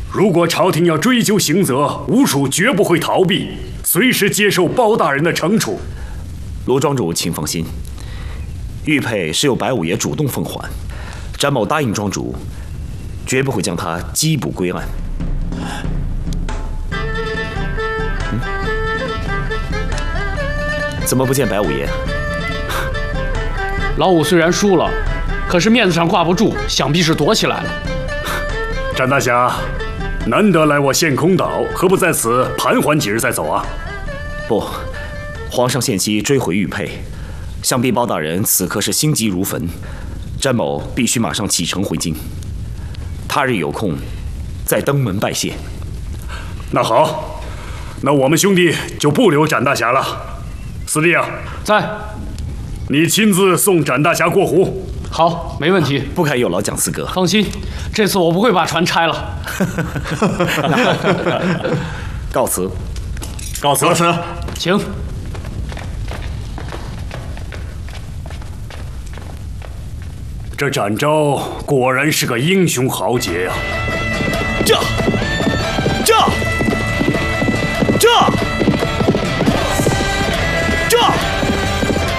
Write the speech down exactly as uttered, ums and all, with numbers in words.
如果朝廷要追究刑责，吴蜀绝不会逃避，随时接受包大人的惩处。 罗庄主，请放心，玉佩是由白五爷主动奉还，詹某答应庄主，绝不会将他缉捕归案。嗯，怎么不见白五爷？ 老五虽然输了，可是面子上挂不住，想必是躲起来了。 詹大侠，难得来我陷空岛，何不在此盘桓几日再走啊？ 不，皇上限期追回玉佩，想必包大人此刻是心急如焚，詹某必须马上启程回京。他日有空，再登门拜谢。 那好，那我们兄弟就不留展大侠了。司隶啊， 在。 你亲自送展大侠过湖。 好，没问题。 不敢有劳蒋四哥。 放心，这次我不会把船拆了。 告辞。 告辞。 告辞。 请。 这展昭果然是个英雄豪杰呀！ 这。